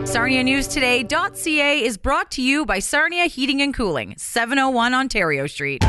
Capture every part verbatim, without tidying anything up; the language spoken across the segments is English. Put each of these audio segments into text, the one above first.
Sarnia News Today dot C A is brought to you by Sarnia Heating and Cooling, seven oh one Ontario Street.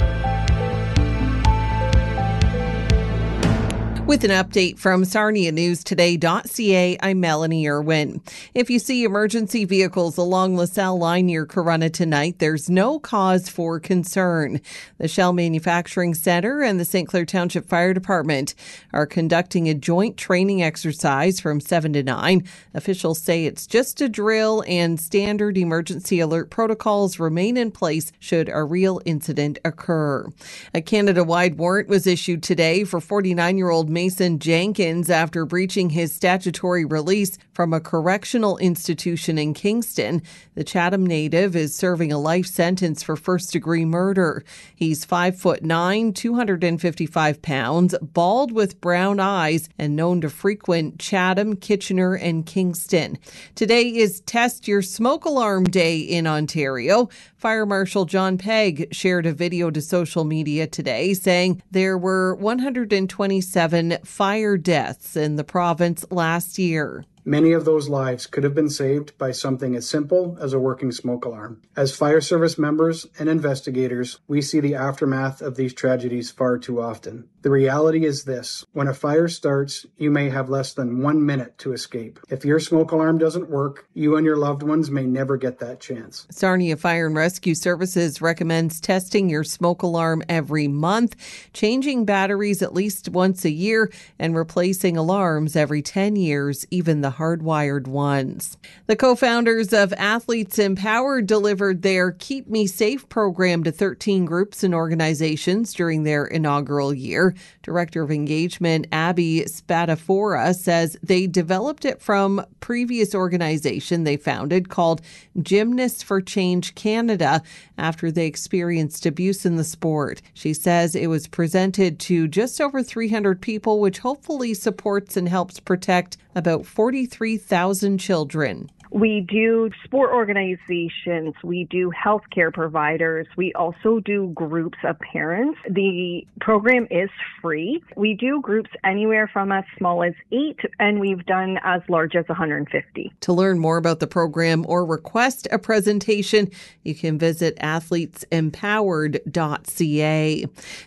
With an update from Sarnia News Today dot C A, I'm Melanie Irwin. If you see emergency vehicles along LaSalle Line near Corunna tonight, there's no cause for concern. The Shell Manufacturing Centre and the Saint Clair Township Fire Department are conducting a joint training exercise from seven to nine. Officials say it's just a drill and standard emergency alert protocols remain in place should a real incident occur. A Canada-wide warrant was issued today for forty-nine-year-old Mason Jenkins after breaching his statutory release from a correctional institution in Kingston. The Chatham native is serving a life sentence for first-degree murder. He's five foot nine, two hundred fifty-five pounds, bald with brown eyes, and known to frequent Chatham, Kitchener, and Kingston. Today is Test Your Smoke Alarm Day in Ontario. Fire Marshal John Pegg shared a video to social media today saying there were one hundred twenty-seven fire deaths in the province last year. Many of those lives could have been saved by something as simple as a working smoke alarm. As fire service members and investigators, we see the aftermath of these tragedies far too often. The reality is this: when a fire starts, you may have less than one minute to escape. If your smoke alarm doesn't work, you and your loved ones may never get that chance. Sarnia Fire and Rescue Services recommends testing your smoke alarm every month, changing batteries at least once a year, and replacing alarms every ten years, even the hardwired ones. The co-founders of Athletes Empowered delivered their Keep Me Safe program to thirteen groups and organizations during their inaugural year. Director of Engagement Abby Spadafora says they developed it from previous organization they founded called Gymnasts for Change Canada after they experienced abuse in the sport. She says it was presented to just over three hundred people, which hopefully supports and helps protect about forty-three thousand children. We do sport organizations, we do healthcare providers, we also do groups of parents. The program is free. We do groups anywhere from as small as eight, and we've done as large as one hundred fifty. To learn more about the program or request a presentation, you can visit athletes empowered dot C A.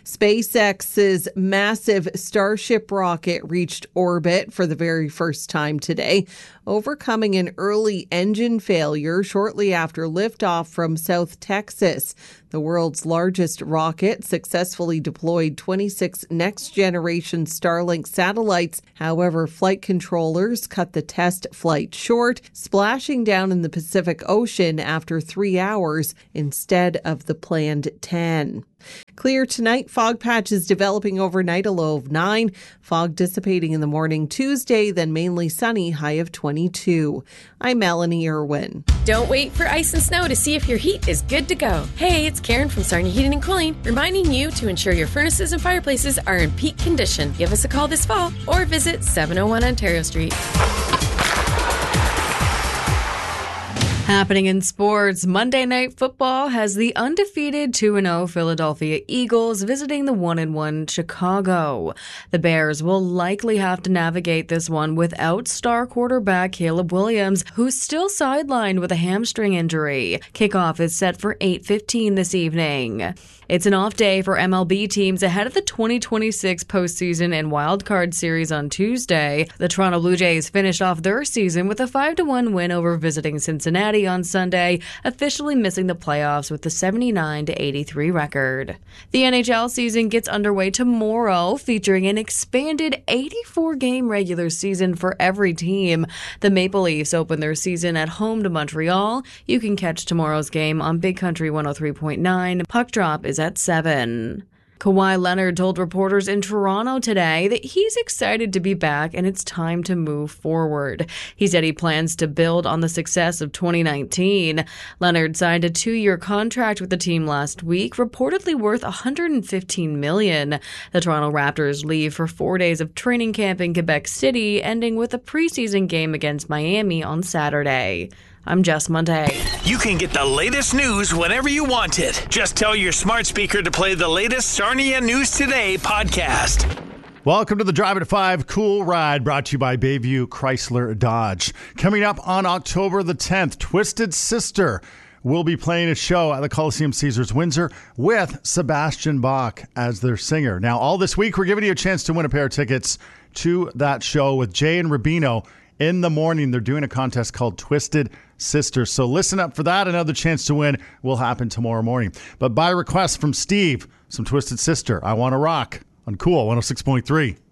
SpaceX's massive Starship rocket reached orbit for the very first time today, overcoming an early engine failure shortly after liftoff from South Texas. The world's largest rocket successfully deployed twenty-six next-generation Starlink satellites. However, flight controllers cut the test flight short, splashing down in the Pacific Ocean after three hours instead of the planned ten. Clear tonight, fog patches developing overnight, a low of nine. Fog dissipating in the morning Tuesday, then mainly sunny, high of twenty-two. I'm Melanie Irwin. Don't wait for ice and snow to see if your heat is good to go. Hey, it's Karen from Sarnia Heating and Cooling, reminding you to ensure your furnaces and fireplaces are in peak condition. Give us a call this fall or visit seven oh one Ontario Street. Happening in sports, Monday Night Football has the undefeated two and oh Philadelphia Eagles visiting the one and one Chicago. The Bears will likely have to navigate this one without star quarterback Caleb Williams, who's still sidelined with a hamstring injury. Kickoff is set for eight fifteen this evening. It's an off day for M L B teams ahead of the twenty twenty-six postseason and wildcard series on Tuesday. The Toronto Blue Jays finished off their season with a five to one win over visiting Cincinnati on Sunday, officially missing the playoffs with a seventy-nine to eighty-three record. The N H L season gets underway tomorrow, featuring an expanded eighty-four game regular season for every team. The Maple Leafs open their season at home to Montreal. You can catch tomorrow's game on Big Country one oh three point nine. Puck drop is at seven. Kawhi Leonard told reporters in Toronto today that he's excited to be back and it's time to move forward. He said he plans to build on the success of twenty nineteen. Leonard signed a two-year contract with the team last week, reportedly worth one hundred fifteen million dollars. The Toronto Raptors leave for four days of training camp in Quebec City, ending with a preseason game against Miami on Saturday. I'm Jess Monday. You can get the latest news whenever you want it. Just tell your smart speaker to play the latest Sarnia News Today podcast. Welcome to the Drive at five Cool Ride, brought to you by Bayview Chrysler Dodge. Coming up on October the tenth, Twisted Sister will be playing a show at the Coliseum Caesars Windsor with Sebastian Bach as their singer. Now, all this week, we're giving you a chance to win a pair of tickets to that show with Jay and Rubino in the morning. They're doing a contest called Twisted Sister. So listen up for that. Another chance to win will happen tomorrow morning. But by request from Steve, some Twisted Sister, I Want to Rock on Cool one oh six point three.